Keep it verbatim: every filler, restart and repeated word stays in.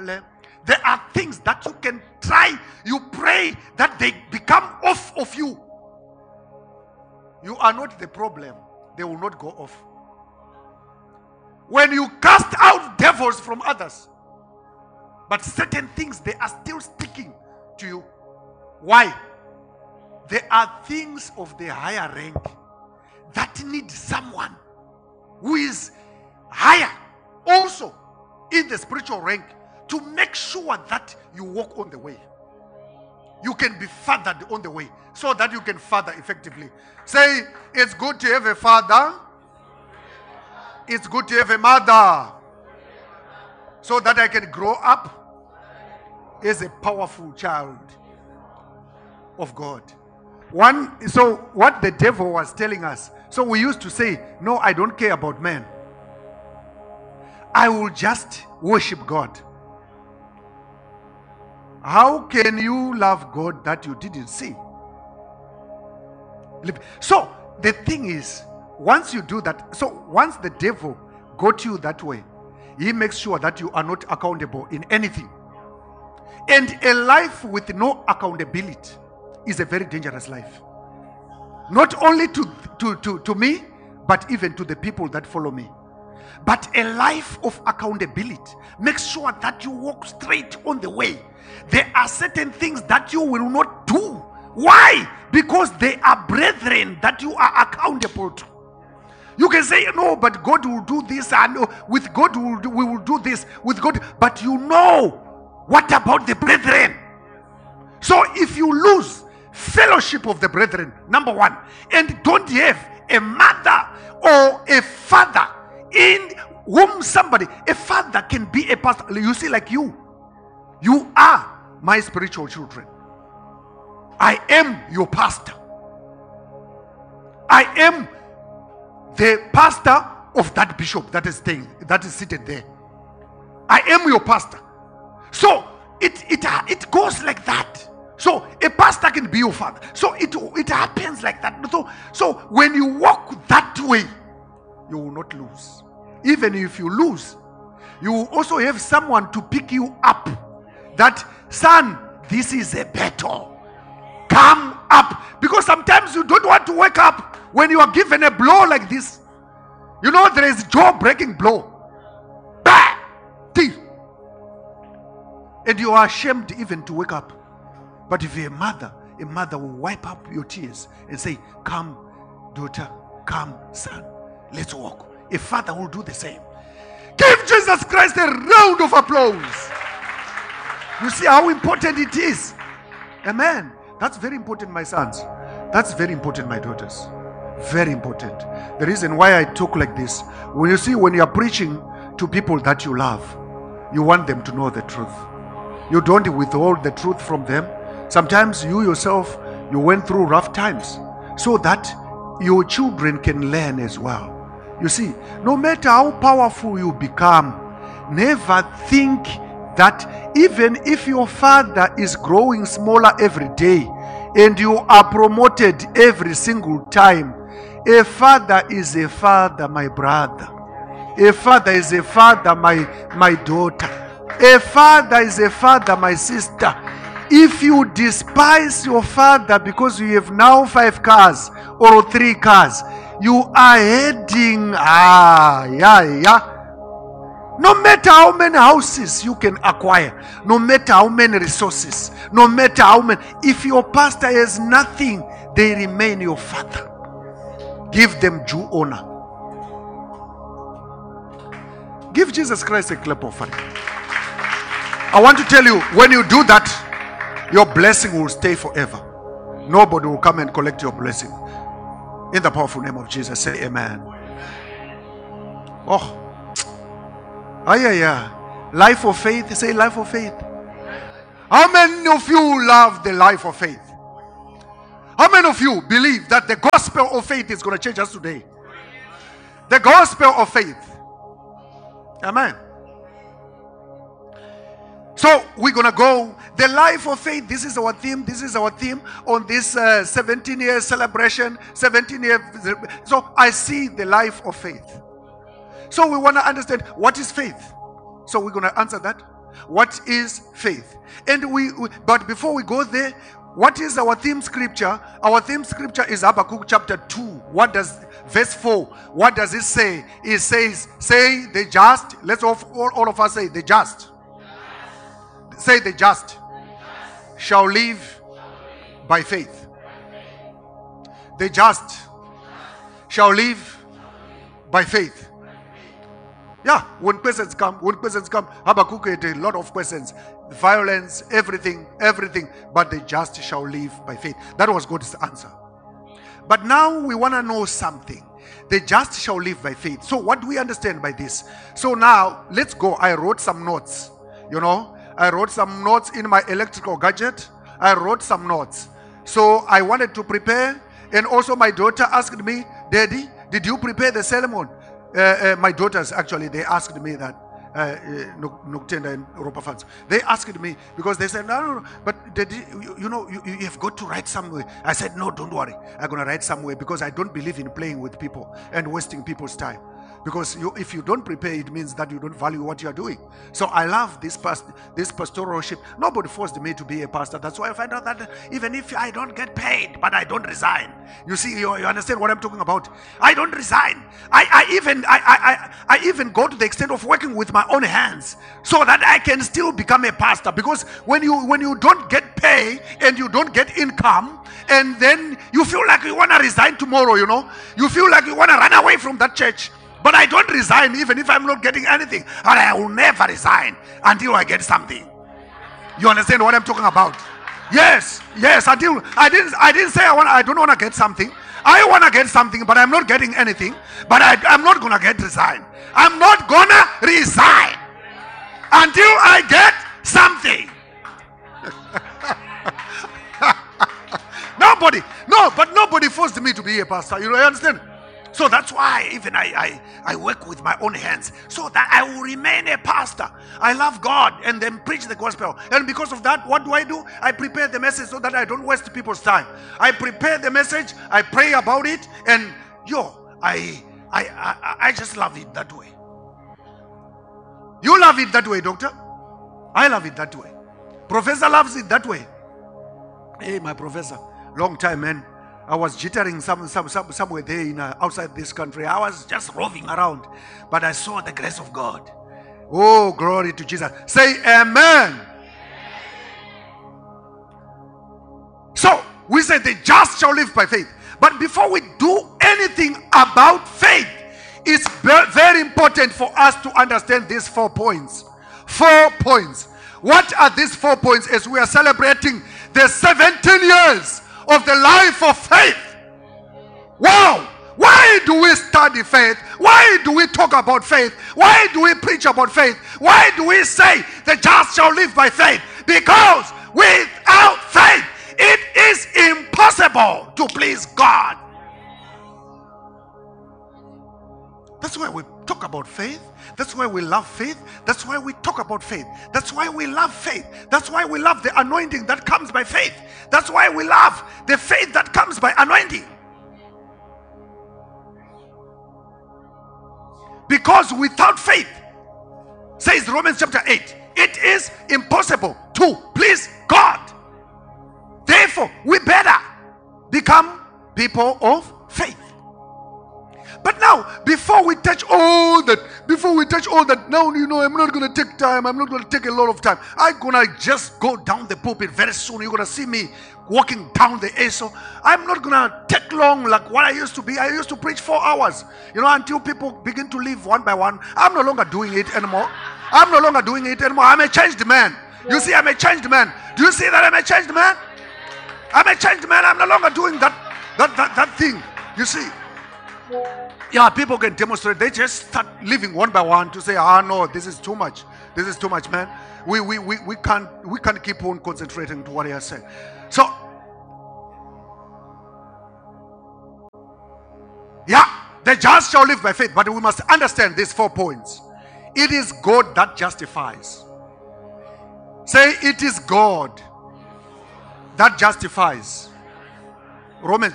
problem. There are things that you can try. You pray that they become off of you. You are not the problem. They will not go off. When you cast out devils from others, but certain things, they are still sticking to you. Why? There are things of the higher rank that need someone who is higher also in the spiritual rank to make sure that you walk on the way. You can be fathered on the way so that you can father effectively. Say, it's good to have a father. It's good to have a mother so that I can grow up as a powerful child of God. One, so what the devil was telling us, so we used to say, no, I don't care about men. I will just worship God. How can you love God that you didn't see? So the thing is, once you do that, so once the devil got you that way, he makes sure that you are not accountable in anything. And a life with no accountability is a very dangerous life. Not only to, to, to, to me, but even to the people that follow me. But a life of accountability makes sure that you walk straight on the way. There are certain things that you will not do. Why? Because they are brethren that you are accountable to. You can say, no, but God will do this, and with God we will do, we will do this, with God. But you know, what about the brethren? So if you lose fellowship of the brethren, number one, and don't have a mother or a father in whom somebody, a father can be a pastor. You see, like you, you are my spiritual children. I am your pastor. I am the pastor of that bishop that is staying, that is seated there. I am your pastor. So it it it goes like that. So a pastor can be your father. So it it happens like that. So so when you walk that way, you will not lose. Even if you lose, you will also have someone to pick you up. That, son, this is a battle. Come up. Because sometimes you don't want to wake up when you are given a blow like this. You know, there is jaw-breaking blow. Bah! Thief. And you are ashamed even to wake up. But if you're a mother, a mother will wipe up your tears and say, come, daughter, come, son, let's walk. A father will do the same. Give Jesus Christ a round of applause. You see how important it is. Amen. That's very important, my sons. That's very important, my daughters. Very important. The reason why I talk like this, when you see, when you are preaching to people that you love, you want them to know the truth. You don't withhold the truth from them. Sometimes you yourself, you went through rough times so that your children can learn as well. You see, no matter how powerful you become, never think that even if your father is growing smaller every day and you are promoted every single time, a father is a father, my brother. A father is a father, my, my daughter. A father is a father, my sister. If you despise your father because you have now five cars or three cars, you are heading, ah, yeah, yeah. No matter how many houses you can acquire, no matter how many resources, no matter how many, if your pastor has nothing, they remain your father. Give them due honor. Give Jesus Christ a clap offering. I want to tell you, when you do that, your blessing will stay forever. Nobody will come and collect your blessing. In the powerful name of Jesus, say amen. Oh. Ah, yeah, yeah. Life of faith. Say life of faith. How many of you love the life of faith? How many of you believe that the gospel of faith is going to change us today? The gospel of faith. Amen. So we're going to go. The life of faith. This is our theme. This is our theme on this uh, seventeen year celebration. seventeen year. So I see the life of faith. So we want to understand what is faith. So we're going to answer that. What is faith? And we, we but before we go there, what is our theme scripture? Our theme scripture is Habakkuk chapter two. What does verse four? What does it say? It says, say the just. Let's all, all, all of us say the just. Say the just shall live by faith. The just shall live by faith. Yeah, when questions come, when questions come, Habakkuk had a lot of questions. Violence, everything, everything. But the just shall live by faith. That was God's answer. But now we want to know something. The just shall live by faith. So what do we understand by this? So now, let's go. I wrote some notes. You know, I wrote some notes in my electrical gadget. I wrote some notes. So I wanted to prepare. And also my daughter asked me, Daddy, did you prepare the sermon? Uh, uh, my daughters, actually, they asked me that. Uh, Nuktenda and Europa fans. They asked me because they said, no, no, no, but Daddy, you, you know, you, you have got to write somewhere. I said, no, don't worry. I'm going to write somewhere because I don't believe in playing with people and wasting people's time. Because you, if you don't prepare, it means that you don't value what you are doing. So I love this past, this pastoralship. Nobody forced me to be a pastor. That's why I find out that even if I don't get paid, but I don't resign. You see, you, you understand what I'm talking about? I don't resign. I, I even I, I, I even go to the extent of working with my own hands so that I can still become a pastor. Because when you when you don't get pay and you don't get income, and then you feel like you want to resign tomorrow, you know, you feel like you want to run away from that church. But I don't resign even if I'm not getting anything. And I will never resign until I get something. You understand what I'm talking about? Yes, yes. Until I didn't I didn't say I want I don't want to get something. I want to get something, but I'm not getting anything. But I, I'm not gonna get resign. I'm not gonna resign until I get something. Nobody, no, but nobody forced me to be a pastor. You know, you understand? So that's why even I, I, I work with my own hands so that I will remain a pastor. I love God and then preach the gospel. And because of that, what do I do? I prepare the message so that I don't waste people's time. I prepare the message, I pray about it, and yo, I, I, I, I just love it that way. You love it that way, doctor? I love it that way. Professor loves it that way. Hey, my professor, long time, man. I was jittering some, some, some, somewhere there in, uh, outside this country. I was just roving around. But I saw the grace of God. Oh, glory to Jesus. Say amen. So, we say the just shall live by faith. But before we do anything about faith, it's very important for us to understand these four points. Four points. What are these four points as we are celebrating the seventeen years of the life of faith? Wow! Why do we study faith? Why do we talk about faith? Why do we preach about faith? Why do we say the just shall live by faith? Because without faith, it is impossible to please God. That's why we talk about faith. That's why we love faith. That's why we talk about faith. That's why we love faith. That's why we love the anointing that comes by faith. That's why we love the faith that comes by anointing. Because without faith, says Romans chapter eight, it is impossible to please God. Therefore, we better become people of faith. But now, before we touch all that, before we touch all that, now, you know, I'm not going to take time. I'm not going to take a lot of time. I'm going to just go down the pulpit very soon. You're going to see me walking down the aisle. I'm not going to take long like what I used to be. I used to preach four hours, you know, until people begin to leave one by one. I'm no longer doing it anymore. I'm no longer doing it anymore. I'm a changed man. You see, I'm a changed man. Do you see that I'm a changed man? I'm a changed man. I'm no longer doing that, that, that, that thing. You see? Yeah, people can demonstrate. They just start living one by one to say, ah, no, this is too much. This is too much, man. We we we, we can't we can't keep on concentrating to what he has said. So, yeah, the just shall live by faith. But we must understand these four points. It is God that justifies. Say, it is God that justifies. Romans